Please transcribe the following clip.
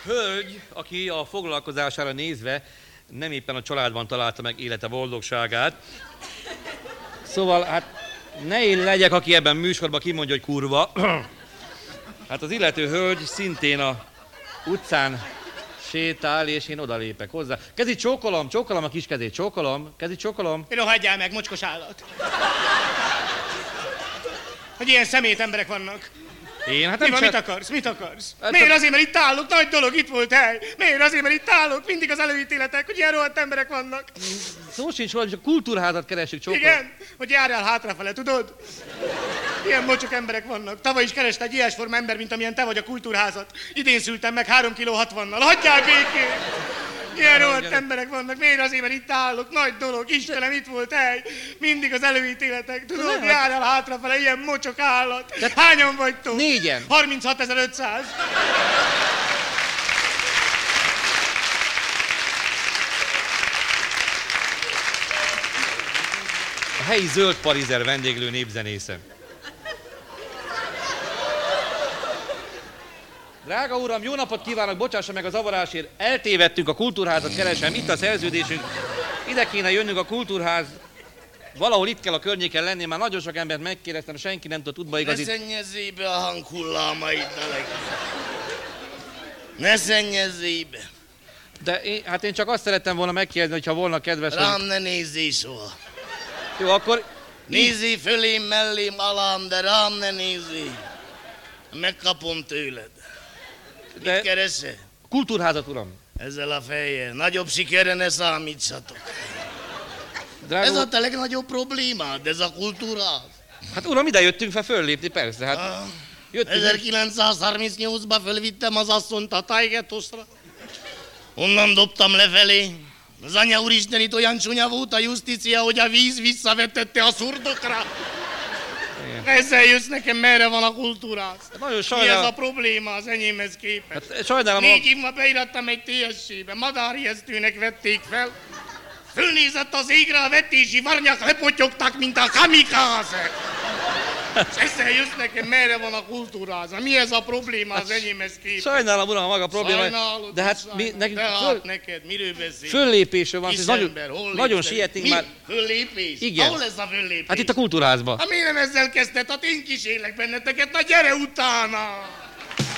hölgy, aki a foglalkozására nézve nem éppen a családban találta meg élete boldogságát. Szóval, hát ne én legyek, aki ebben műsorban kimondja, hogy kurva. Hát az illető hölgy szintén a utcán sétál, és én odalépek hozzá. Kezit csókolom a kis kezét, kezit csókolom. Rohadjál meg, mocskos állat. Hogy ilyen szemét emberek vannak. Én? Hát Mit akarsz? Miért azért, mert itt állok? Nagy dolog, itt volt hely. Miért azért, mert itt állok? Mindig az előítéletek, hogy ilyen rohadt emberek vannak. Szó sincs róla, hogy a kultúrházat keresünk, csókolom. Igen, hogy járjál hátrafele, tudod? Ilyen mocsok emberek vannak. Tavaly is kereste egy ilyesforma ember, mint amilyen te vagy a kultúrházat. Idén szültem meg 3 kg 60-nal. Hagyjál békén! Ilyen rohadt emberek vannak. Miért azért, mert itt állok? Nagy dolog. Istenem, itt volt hely. Mindig az előítéletek. Tudod, járjál hátrafele, ilyen mocsok állat. De hányan vagytok? 4-en. 36.500. A helyi zöld parizer vendéglő népzenésze. Drága uram, jó napot kívánok, bocsássa meg a zavarásért. Eltévedtünk, a kultúrházat keresem, itt a szerződésünk. Ide kéne jönnünk, a kultúrház. Valahol itt kell a környéken lenni, már nagyon sok embert megkérdeztem, senki nem tudott tudba igazítani. Ne szennyezzél be a hanghullámait, ne szennyezzél be. De én csak azt szerettem volna megkérdezni, hogyha volna kedves... Rám ne nézzél soha. Jó, akkor... Nézzél fölém, mellém, alám, de rám ne nézzél. Megkapom tőled. De... Mit keresel? Kultúrházat, uram. Ezzel a fejjel. Nagyobb sikerre ne számítsatok. Drága Ez a te legnagyobb problémád, ez a kultúrház. Hát uram, ide jöttünk fel föllépni, persze. Hát, 1938-ban fölvittem az asszonyt a Tájgetosra. Onnan dobtam lefelé. Az anya úristen, itt olyan csúnya volt a justícia, hogy a víz visszavetette a szurdokra. Ezzel jössz nekem, merre van a kultúráz. Nagyon Mi sajnálom. ez a probléma az enyémhez képest? Hát, sajnálom. 4 évben beirattam egy TSC-be, madárijesztőnek vették fel. Fölnézett az égre, a vetési varnyak lepotyogtak, mint a kamikázek. És ezzel jössz nekem, merre van a kultúráza? Mi ez a probléma az enyémhez képest? Sajnálom, uram, a maga probléma. Sajnálod, de hát mi, nekünk neked, miről beszél? föllépésről van, ez Ember, nagyon sietünk már. Föllépés? Igen. Ahol ez a föllépés? Hát itt a kultúrházban. Hát miért nem ezzel kezdett? Hát én kísérlek benneteket, na gyere utána!